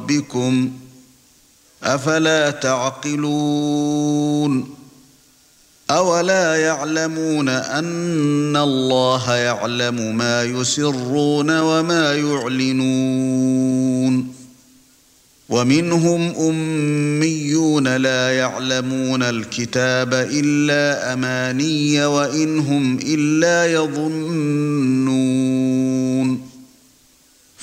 ربكم أفلا تعقلون أولا يعلمون أن الله يعلم ما يسرون وما يعلنون ومنهم أميون لا يعلمون الكتاب إلا أماني وإن هم إلا يظنون